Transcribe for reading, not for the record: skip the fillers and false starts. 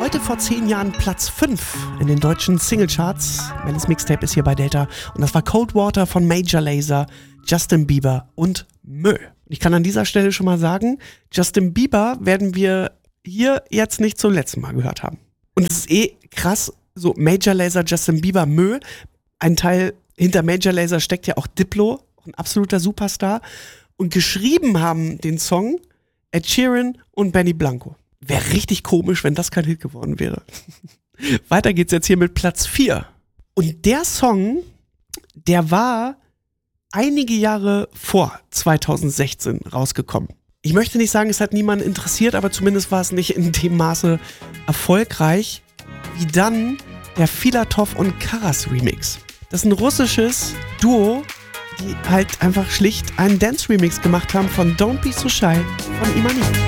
heute vor 10 Jahren Platz 5 in den deutschen Singlecharts. Melons Mixtape ist hier bei Delta. Und das war Cold Water von Major Lazer, Justin Bieber und Mö. Ich kann an dieser Stelle schon mal sagen, Justin Bieber werden wir hier jetzt nicht zum letzten Mal gehört haben. Und es ist krass, so Major Lazer, Justin Bieber, Mö. Ein Teil hinter Major Lazer steckt ja auch Diplo, ein absoluter Superstar. Und geschrieben haben den Song Ed Sheeran und Benny Blanco. Wäre richtig komisch, wenn das kein Hit geworden wäre. Weiter geht's jetzt hier mit Platz 4. Und der Song, der war einige Jahre vor 2016 rausgekommen. Ich möchte nicht sagen, es hat niemanden interessiert, aber zumindest war es nicht in dem Maße erfolgreich wie dann der Filatov und Karas Remix. Das ist ein russisches Duo, die halt einfach schlicht einen Dance-Remix gemacht haben von Don't Be So Shy von Imani.